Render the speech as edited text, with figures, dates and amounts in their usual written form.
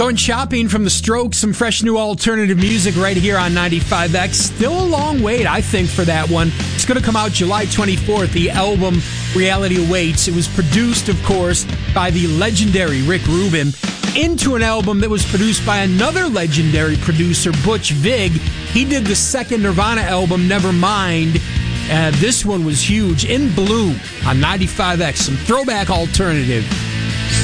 Going shopping from the Strokes, some fresh new alternative music right here on 95X. Still a long wait, I think, for that one. It's going to come out July 24th. The album Reality Awaits. It was produced, of course, by the legendary Rick Rubin into an album that was produced by another legendary producer, Butch Vig. He did the second Nirvana album, Nevermind. This one was huge. In Bloom on 95X. Some throwback alternative